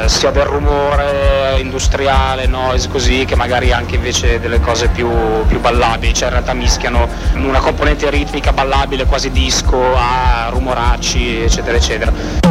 sia del rumore industriale, noise così, che magari anche invece delle cose più ballabili, cioè in realtà mischiano una componente ritmica ballabile quasi disco a rumoracci eccetera eccetera.